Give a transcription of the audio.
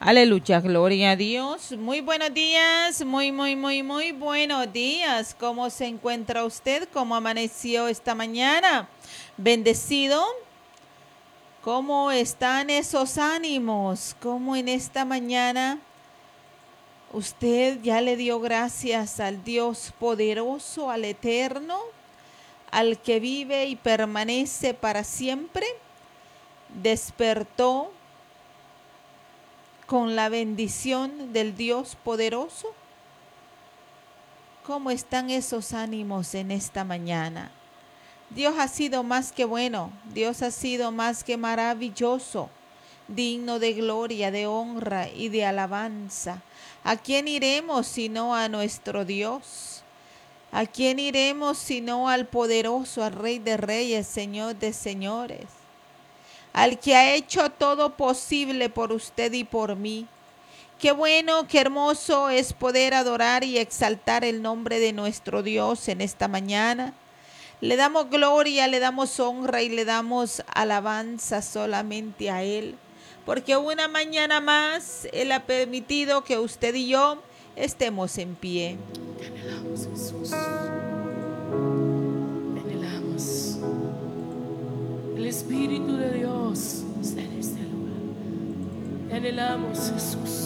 Aleluya, gloria a Dios. Muy buenos días, muy buenos días. ¿Cómo se encuentra usted? ¿Cómo amaneció esta mañana? ¿Bendecido? ¿Cómo están esos ánimos? ¿Cómo en esta mañana usted ya le dio gracias al Dios poderoso, al eterno, al que vive y permanece para siempre? ¿Despertó con la bendición del Dios poderoso? ¿Cómo están esos ánimos en esta mañana? Dios ha sido más que bueno, Dios ha sido más que maravilloso, digno de gloria, de honra y de alabanza. ¿A quién iremos sino a nuestro Dios? ¿A quién iremos sino al poderoso, al Rey de Reyes, Señor de Señores? Al que ha hecho todo posible por usted y por mí. Qué bueno, qué hermoso es poder adorar y exaltar el nombre de nuestro Dios en esta mañana. Le damos gloria, le damos honra y le damos alabanza solamente a Él. Porque una mañana más Él ha permitido que usted y yo estemos en pie. Te anhelamos, Jesús. Te anhelamos. El Espíritu de Dios está en este lugar. Te anhelamos, Jesús.